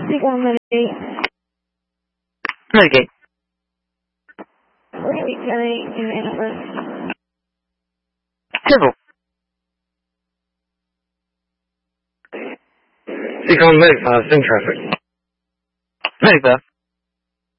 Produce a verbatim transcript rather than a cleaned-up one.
think one mitigate. Mitigate. Wait, Kelly, give me a number. Civil. Seek on medic five, in traffic. Medic five.